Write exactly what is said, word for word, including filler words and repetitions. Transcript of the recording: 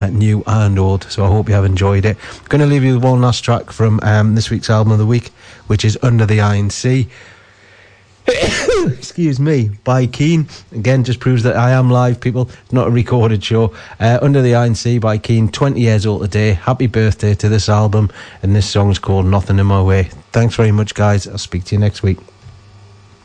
new and old, so I hope you have enjoyed it. I'm going to leave you with one last track from um, this week's album of the week, which is Under the Iron Sea. Excuse me, by Keane. Again, just proves that I am live, people. It's not a recorded show. uh, Under the Iron Sea by Keane, twenty years old today. Happy birthday to this album, and this song's called Nothing in My Way. Thanks very much, guys. I'll speak to you next week.